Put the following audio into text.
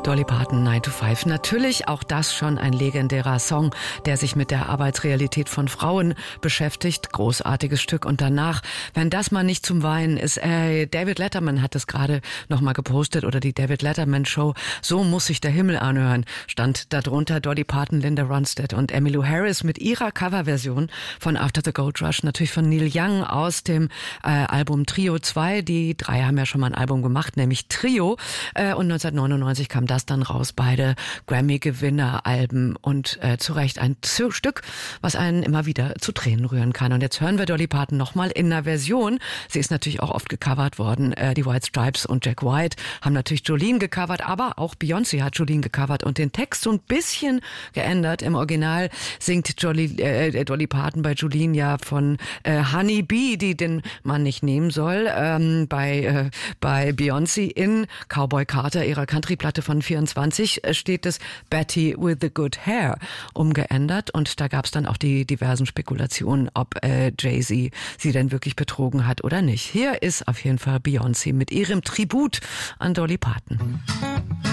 Dolly Parton, 9 to 5. Natürlich auch das schon ein legendärer Song, der sich mit der Arbeitsrealität von Frauen beschäftigt. Großartiges Stück. Und danach, wenn das mal nicht zum Weinen ist, David Letterman hat es gerade noch mal gepostet, oder die David Letterman Show, so muss sich der Himmel anhören, stand darunter. Dolly Parton, Linda Ronstadt und Emmylou Harris mit ihrer Coverversion von After the Gold Rush, natürlich von Neil Young aus dem Album Trio 2. Die drei haben ja schon mal ein Album gemacht, nämlich Trio. Und 1999 kam das dann raus, beide Grammy-Gewinner-Alben, und zu Recht ein Stück, was einen immer wieder zu Tränen rühren kann. Und jetzt hören wir Dolly Parton nochmal in einer Version. Sie ist natürlich auch oft gecovert worden. Die White Stripes und Jack White haben natürlich Jolene gecovert, aber auch Beyoncé hat Jolene gecovert und den Text so ein bisschen geändert. Im Original singt Dolly Parton bei Jolene ja von Honey Bee, die den Mann nicht nehmen soll. Bei Beyoncé in Cowboy Carter, ihrer Country-Platte von 24, steht es Betty with the good hair umgeändert, und da gab es dann auch die diversen Spekulationen, ob Jay-Z sie denn wirklich betrogen hat oder nicht. Hier ist auf jeden Fall Beyoncé mit ihrem Tribut an Dolly Parton.